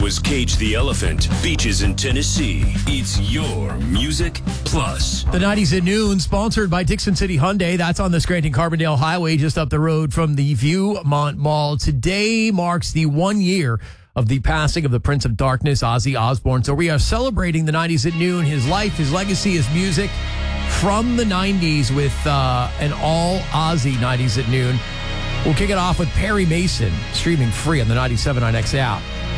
was Cage the Elephant, Beaches in Tennessee. It's your Music Plus. The 90s at noon, sponsored by Dixon City Hyundai. That's on the Scranton-Carbondale Highway, just up the road from the Viewmont Mall. Today marks the 1 year of the passing of the Prince of Darkness, Ozzy Osbourne. So we are celebrating the 90s at noon, his life, his legacy, his music from the 90s with an all Ozzy 90s at noon. We'll kick it off with Perry Mason, streaming free on the 97.9X app.